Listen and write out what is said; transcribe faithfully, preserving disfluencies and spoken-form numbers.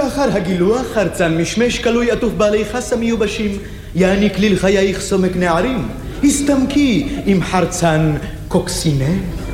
אחר הגילוח חרצן משמש כלוי עטוף בעלי חסה מיובשים, יעניק ליל חייך סומק נערים, הסתמקי עם חרצן קוקסינה.